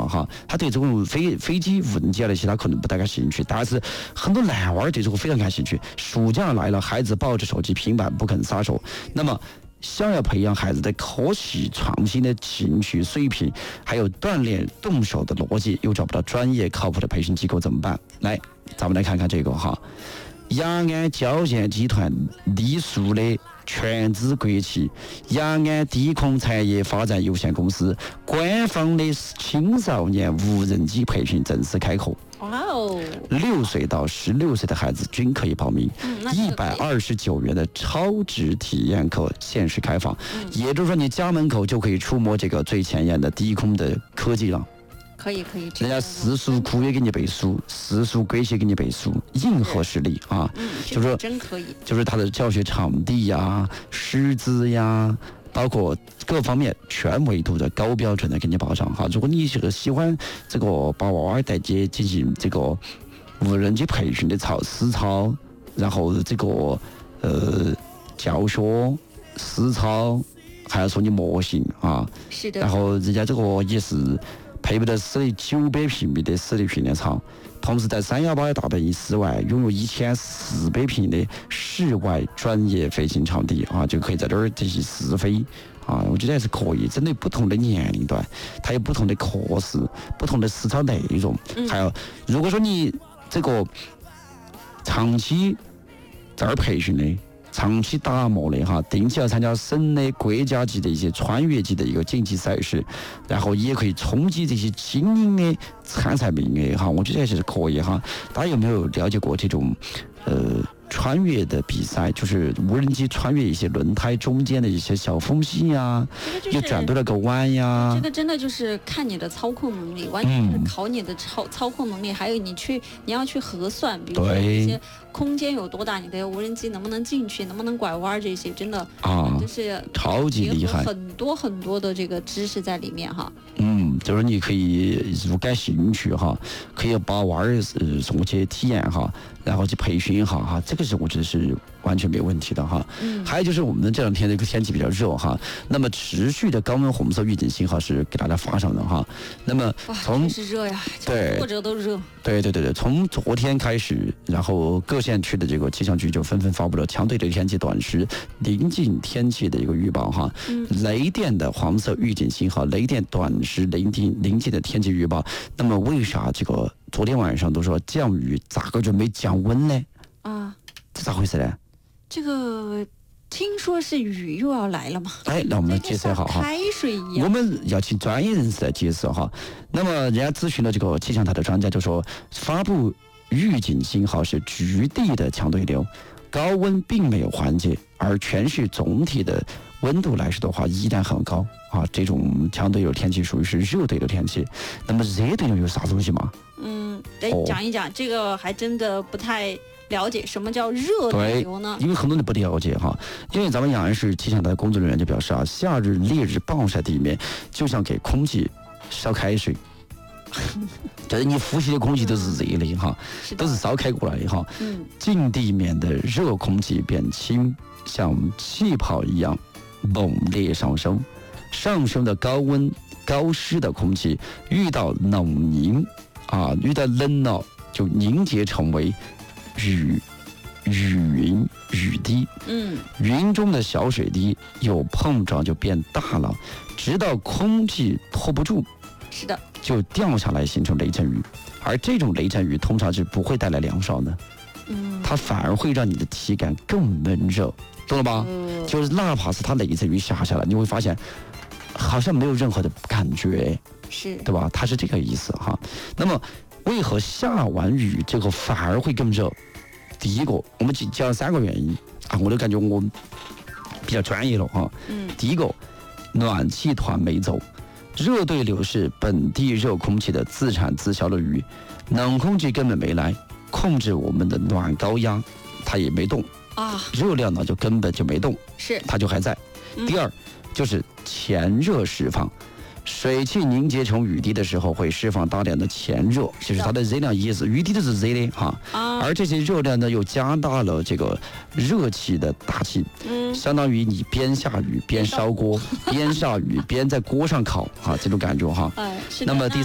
哈，他对这种飞机、无人机啊那些他可能不太感兴趣，但是很多男娃儿对这个非常感兴趣。暑假来了，孩子抱着手机、平板不肯撒手，那么想要培养孩子的科技创新的兴趣水平，还有锻炼动手的逻辑，又找不到专业靠谱的培训机构怎么办？来，咱们来看看这个哈，雅安交建集团隶属的全资国企雅安低空产业发展有限公司官方的青少年无人机培训正式开课。 哇哦 ！6岁到16岁的孩子均可以报名，129元的超值体验课限时开放，也就是说你家门口就可以触摸这个最前沿的低空的科技了。 可以， 人家四书库也给你背书，四书国学给你背书，硬核实力啊！就是说真可以， 就是他的教学场地呀、师资呀，包括各方面全维度的高标准的给你保障哈。如果你这个喜欢这个把娃娃带进行这个无人机培训的实操，然后这个教学实操，还要说你模型啊， 是的， 然后人家这个也是配备的900平米的室内训练场，同时在318大本营室外拥有1400平的室外专业飞行场地啊，就可以在这儿进行试飞啊，我觉得还是可以。针对不同的年龄段，它有不同的课时、不同的实操内容，还有如果说你这个长期在这儿培训的。长期打磨的哈，定期要参加省的、国家级的一些穿越级的一个竞技赛事，然后也可以冲击这些精英的参赛名额哈，我觉得还是可以哈。大家有没有了解过这种穿越的比赛？就是无人机穿越一些轮胎中间的一些小缝隙呀，又转对了个弯呀。 这个真的就是看你的操控能力，完全是考你的操控能力，还有你要去核算，比如说一些空间有多大，你的无人机能不能进去，能不能拐弯，这些真的就是超级厉害， 很多的这个知识在里面哈。 就是你可以如果感兴趣哈，可以把娃儿送过去体验哈，然后去培训一下哈，这个是我觉得是完全没有问题的哈。还有就是我们这两天这个天气比较热哈，那么持续的高温红色预警信号是给大家发上的哈。那么从是热呀， 对， 或者都热。 对，从昨天开始，然后各县区的这个气象局就纷纷发布了强对流天气短时临近天气的一个预报哈。雷电的黄色预警信号，雷电短时临近的天气预报。那么为啥这个昨天晚上都说降雨，咋个就没降温呢？这咋回事呢？ 这个听说是雨又要来了嘛？ 那我们解释一下哈。 开水一样。 我们要请专业人士来解释哈。那么人家咨询了这个气象台的专家就说，发布预警信号是局地的强对流，高温并没有缓解，而全市总体的温度来说的话依然很高啊。这种强对流天气属于是热对流天气。那么热对流有啥东西吗？ 得讲一讲，这个还真的不太了解什么叫热对流呢？ 因为很多人不了解哈。因为咱们雅安市气象台工作人员就表示啊，夏日烈日暴晒地面就像给空气烧开水，就是你呼吸的空气都是热的哈，都是烧开过来的哈。近地面的热空气变轻，像气泡一样猛烈上升，上升的高温高湿的空气遇到冷凝遇到冷了就凝结成为雨云雨滴，云中的小水滴有碰撞就变大了，直到空气拖不住， 是的， 就掉下来形成雷阵雨。而这种雷阵雨通常是不会带来凉爽的，它反而会让你的体感更闷热，懂了吧？就是哪怕是它雷阵雨下来，你会发现好像没有任何的感觉， 是对吧？它是这个意思哈。那么为何下完雨之后反而会更热？第一个，我们讲3个原因我都感觉我比较专业了哈。第一个，暖气团没走，热对流是本地热空气的自产自销的雨，冷空气根本没来，控制我们的暖高压，它也没动热量呢就根本就没动， 是它就还在。第二就是前热释放。水汽凝结成雨滴的时候，会释放大量的前热，就是它的热量也是雨滴都是热的哈。而这些热量呢，又加大了这个热气的大气，相当于你边下雨边烧锅，边下雨边在锅上烤这种感觉哈。那么第